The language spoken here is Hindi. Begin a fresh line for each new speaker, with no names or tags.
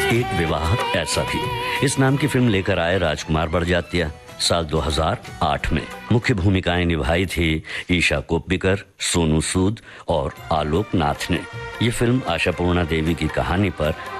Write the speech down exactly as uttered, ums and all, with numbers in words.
एक विवाह ऐसा भी, इस नाम की फिल्म लेकर आए राजकुमार बड़जात्या साल दो हज़ार आठ में। मुख्य भूमिकाएं निभाई थी ईशा कोप्पिकर, सोनू सूद और आलोक नाथ ने। ये फिल्म आशापूर्णा देवी की कहानी पर